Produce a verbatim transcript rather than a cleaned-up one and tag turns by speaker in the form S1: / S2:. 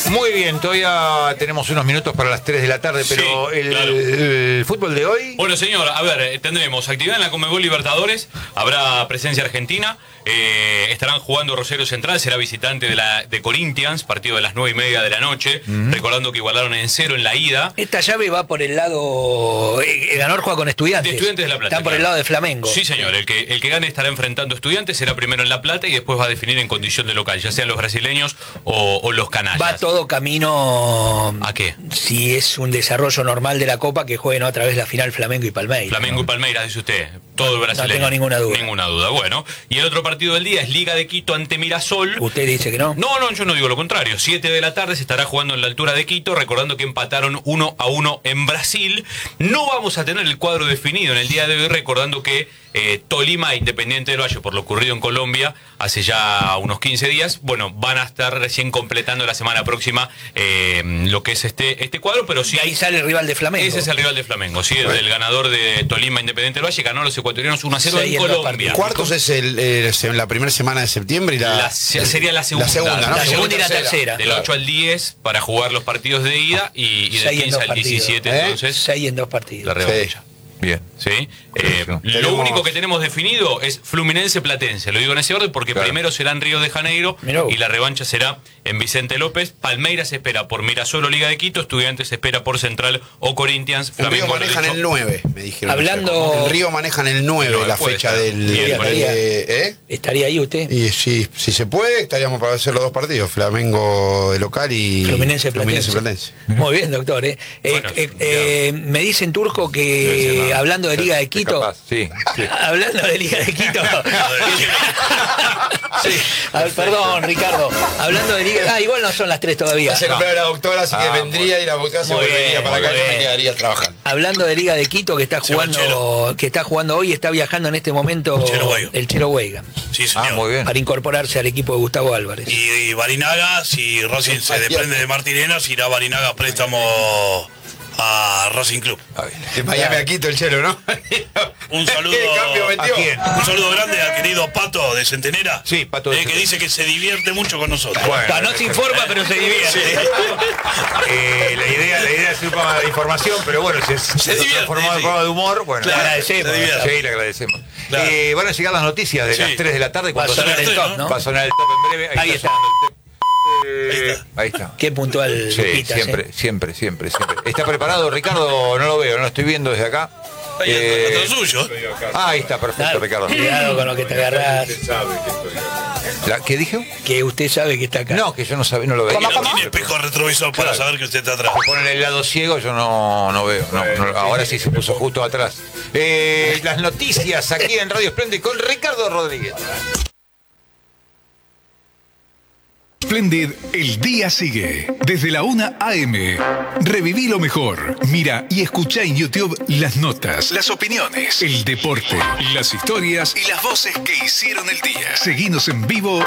S1: Muy bien, todavía tenemos unos minutos para las tres de la tarde, pero sí, el, claro. el fútbol de hoy...
S2: Bueno, señor, a ver, tendremos actividad en la Conmebol Libertadores, habrá presencia argentina, eh, estarán jugando Rosario Central, será visitante de la de Corinthians, partido de las nueve y media de la noche, uh-huh. recordando que igualaron en cero en la ida.
S3: Esta llave va por el lado... El ganador juega con Estudiantes.
S2: De Estudiantes de La Plata.
S3: Están por
S2: claro.
S3: el lado de Flamengo.
S2: Sí, señor, el que, el que gane estará enfrentando Estudiantes, será primero en La Plata y después va a definir en condición de local, ya sean los brasileños o, o los canallas.
S3: Va todo camino...
S2: ¿A qué?
S3: Si es un desarrollo normal de la Copa, que jueguen otra vez la final Flamengo y Palmeiras.
S2: Flamengo ¿no? y Palmeiras, dice usted. Todo el brasileño.
S3: No tengo ninguna duda.
S2: Ninguna duda. Bueno, y el otro partido del día es Liga de Quito ante Mirasol.
S3: ¿Usted dice que no?
S2: No, no, yo no digo lo contrario. Siete de la tarde se estará jugando en la altura de Quito, recordando que empataron uno a uno en Brasil. No vamos a tener el cuadro definido en el día de hoy, recordando que eh, Tolima e Independiente del Valle, por lo ocurrido en Colombia hace ya unos quince días, bueno, van a estar recién completando la semana próxima eh, lo que es este, este cuadro, pero sí...
S3: Y ahí sale el rival de Flamengo.
S2: Ese es el rival de Flamengo, sí, el, el ganador de Tolima Independiente del Valle, ganó a los ecuatorianos uno a cero en Colombia.
S4: Cuartos es el, el, la primera semana de septiembre y la...
S2: la sería la segunda.
S4: La segunda, ¿no?
S3: La segunda y la tercera.
S2: Del ocho al diez para jugar los partidos de ida y, y del quince al diecisiete,
S3: ¿Eh?
S2: entonces...
S3: seis en dos partidos.
S2: La revancha.
S1: Sí. Bien.
S2: ¿Sí? Eh, lo
S4: Tenemos...
S2: único que tenemos definido es Fluminense Platense. Lo digo en ese orden porque claro. primero será en Río de Janeiro Miró. y la revancha será en Vicente López. Palmeiras se espera por Mirasol o Liga de Quito. Estudiantes se espera por Central o Corinthians.
S4: En Río manejan el nueve, me dijeron.
S3: Hablando...
S4: En Río manejan el nueve, la fecha estar. del...
S3: Bien, estaría,
S4: ¿eh?
S3: ¿Estaría ahí usted?
S4: Y si, si se puede, estaríamos para hacer los dos partidos. Flamengo de local y...
S3: Fluminense
S4: Platense.
S3: Platense. Muy bien, doctor. ¿eh? Bueno, eh, eh, me dicen, Turco, que hablando de Liga de Quito,
S1: capaz, sí, sí.
S3: hablando de Liga de Quito, sí. A ver, perdón, Ricardo, hablando de Liga, ah, igual no son las tres todavía.
S4: Se compró la doctora, así que ah, vendría y la doctora se volvería para acá y me quedaría trabajando.
S3: Hablando de Liga de Quito, que está jugando, que está jugando hoy, está viajando en este momento el Chelo Weiga.
S5: Sí, señor.
S1: Ah, muy bien.
S3: Para incorporarse al equipo de Gustavo Álvarez.
S5: Y, y Barinaga, si Racing se desprende de Martinenas, irá Barinaga a préstamo a Racing Club.
S4: De Miami a Quito el Chelo, ¿no?
S5: Un saludo.
S4: ¿A quién?
S5: Un saludo grande al querido Pato de Centenera.
S1: Sí, Pato de
S5: eh, que dice que se divierte mucho con nosotros.
S3: Bueno, no se informa, pero se divierte. Sí.
S1: eh, la idea, la idea es un programa de información, pero bueno, si es,
S5: se
S1: es transformado en programa de humor, bueno.
S3: Le agradecemos.
S1: Sí, le agradecemos. Claro. Eh, van a llegar las noticias de sí. las tres de la tarde cuando
S3: va a sonar el top, ¿no?
S1: Va a sonar el top en breve. Ahí,
S3: Ahí
S1: está.
S3: está.
S1: Eh, ahí está.
S3: Qué puntual.
S1: Sí,
S3: Lupitas,
S1: siempre,
S3: ¿eh?
S1: siempre, siempre, siempre. ¿Está preparado, Ricardo? No lo veo, no lo estoy viendo desde acá.
S5: Ahí
S1: eh,
S5: está, suyo.
S1: Ah, ahí está, perfecto,
S3: claro,
S1: Ricardo.
S3: Cuidado con lo que te agarrás.
S1: La, ¿Qué dijo?
S3: Que usted sabe que está acá.
S1: No, que yo no sabía, no lo veía.
S5: No tiene espejo retrovisor para claro. saber que usted está atrás.
S1: Se pone en el lado ciego, yo no, no veo. No, no, ahora sí se puso justo atrás. Eh, las noticias aquí en Radio Splendid con Ricardo Rodríguez.
S6: Splendid, el día sigue. Desde la una a eme. Reviví lo mejor. Mira y escucha en YouTube las notas, las opiniones, el deporte, las historias y las voces que hicieron el día. Seguinos en vivo